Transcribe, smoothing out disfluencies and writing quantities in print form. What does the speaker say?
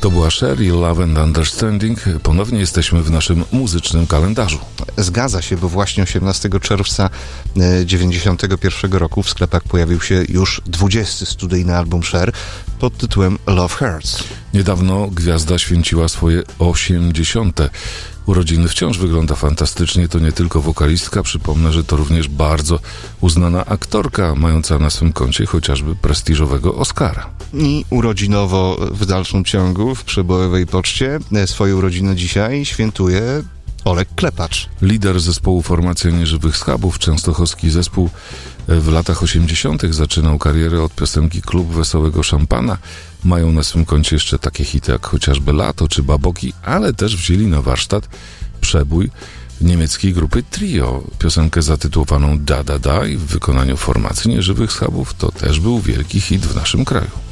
To była Cher i Love and Understanding. Ponownie jesteśmy w naszym muzycznym kalendarzu. Zgadza się, bo właśnie 18 czerwca 1991 roku w sklepach pojawił się już 20. studyjny album Cher pod tytułem Love Hurts. Niedawno gwiazda święciła swoje 80. urodziny. Wciąż wygląda fantastycznie. To nie tylko wokalistka. Przypomnę, że to również bardzo uznana aktorka, mająca na swym koncie chociażby prestiżowego Oscara. I urodzinowo w dalszym ciągu w przebojowej poczcie swoje urodziny dzisiaj świętuje Oleg Klepacz. Lider zespołu Formacja Nieżywych Schabów, częstochowski zespół, w latach 80. zaczynał karierę od piosenki Klub Wesołego Szampana. Mają na swym koncie jeszcze takie hity jak chociażby Lato czy Baboki, ale też wzięli na warsztat przebój niemieckiej grupy Trio. Piosenkę zatytułowaną Da Da Da i w wykonaniu Formacji Nieżywych Schabów to też był wielki hit w naszym kraju.